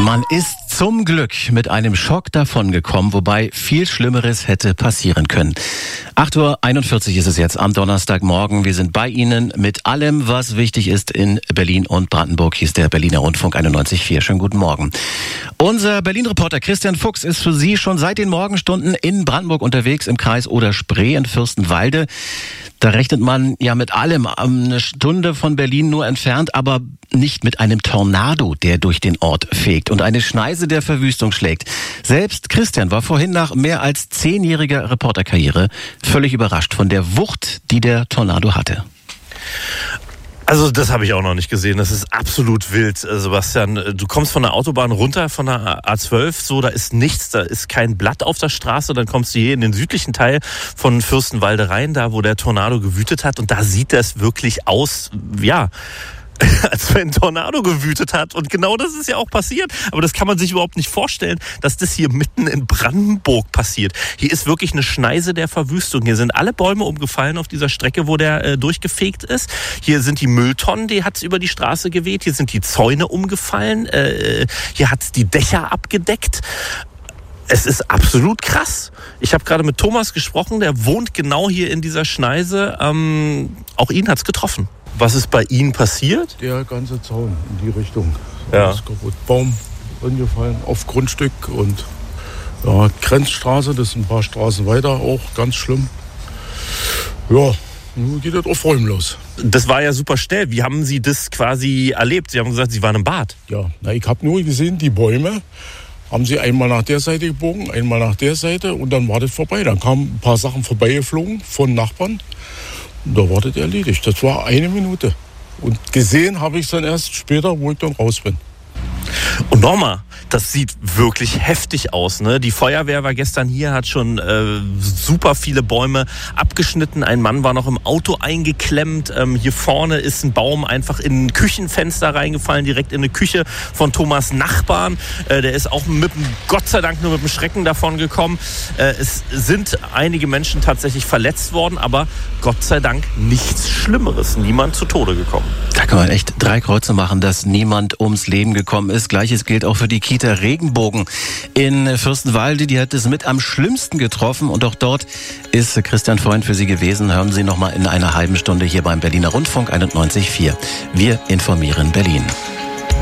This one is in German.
Man ist zum Glück mit einem Schock davongekommen, wobei viel Schlimmeres hätte passieren können. 8:41 Uhr ist es jetzt am Donnerstagmorgen. Wir sind bei Ihnen mit allem, was wichtig ist in Berlin und Brandenburg. Hier ist der Berliner Rundfunk 91.4. Schönen guten Morgen. Unser Berlin-Reporter Christian Fuchs ist für Sie schon seit den Morgenstunden in Brandenburg unterwegs im Kreis Oder-Spree in Fürstenwalde. Da rechnet man ja mit allem, eine Stunde von Berlin nur entfernt, aber nicht mit einem Tornado, der durch den Ort fegt und eine Schneise der Verwüstung schlägt. Selbst Christian war vorhin nach mehr als 10-jähriger Reporterkarriere völlig überrascht von der Wucht, die der Tornado hatte. Also das habe ich auch noch nicht gesehen. Das ist absolut wild, Sebastian. Du kommst von der Autobahn runter, von der A12, so, da ist nichts, da ist kein Blatt auf der Straße. Dann kommst du hier in den südlichen Teil von Fürstenwalde rein, da wo der Tornado gewütet hat. Und da sieht das wirklich aus, ja, als wenn ein Tornado gewütet hat. Und genau das ist ja auch passiert. Aber das kann man sich überhaupt nicht vorstellen, dass das hier mitten in Brandenburg passiert. Hier ist wirklich eine Schneise der Verwüstung. Hier sind alle Bäume umgefallen auf dieser Strecke, wo der durchgefegt ist. Hier sind die Mülltonnen, die hat es über die Straße geweht. Hier sind die Zäune umgefallen. Hier hat es die Dächer abgedeckt. Es ist absolut krass. Ich habe gerade mit Thomas gesprochen, der wohnt genau hier in dieser Schneise. Auch ihn hat es getroffen. Was ist bei Ihnen passiert? Der ganze Zaun in die Richtung. Ja. Ist kaputt. Baum umgefallen auf Grundstück und ja, Grenzstraße, das sind ein paar Straßen weiter, auch ganz schlimm. Ja, nun geht das auf Räumen los. Das war ja super schnell. Wie haben Sie das quasi erlebt? Sie haben gesagt, Sie waren im Bad. Ja, ich habe nur gesehen, die Bäume haben sie einmal nach der Seite gebogen, einmal nach der Seite und dann war das vorbei. Dann kamen ein paar Sachen vorbeigeflogen von Nachbarn. Da war das erledigt. Das war 1 Minute. Und gesehen habe ich es dann erst später, wo ich dann raus bin. Und nochmal, das sieht wirklich heftig aus, ne? Die Feuerwehr war gestern hier, hat schon super viele Bäume abgeschnitten. Ein Mann war noch im Auto eingeklemmt. Hier vorne ist ein Baum einfach in ein Küchenfenster reingefallen, direkt in eine Küche von Thomas Nachbarn. Der ist auch Gott sei Dank nur mit dem Schrecken davon gekommen. Es sind einige Menschen tatsächlich verletzt worden, aber Gott sei Dank nichts Schlimmeres. Niemand zu Tode gekommen. Da kann man echt 3 Kreuze machen, dass niemand ums Leben gekommen ist. Gleiches gilt auch für die Kita Regenbogen in Fürstenwalde. Die hat es mit am schlimmsten getroffen und auch dort ist Christian vorhin für Sie gewesen. Hören Sie noch mal in einer halben Stunde hier beim Berliner Rundfunk 91.4. Wir informieren Berlin.